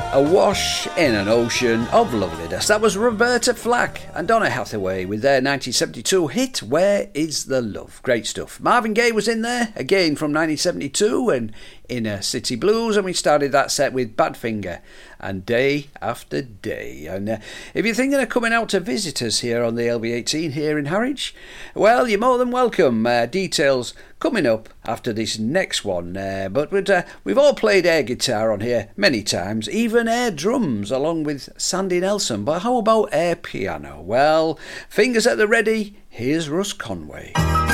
Awash in an ocean of loveliness. That was Roberta Flack and Donna Hathaway with their 1972 hit Where Is the Love? Great stuff. Marvin Gaye was in there again from 1972 and Inner City Blues, and we started that set with Badfinger and Day After Day. And if you're thinking of coming out to visit us here on the LB18 here in Harwich, well, you're more than welcome. Details coming up after this next one. But we've all played air guitar on here many times, even air drums along with Sandy Nelson. But how about air piano? Well, fingers at the ready, here's Russ Conway.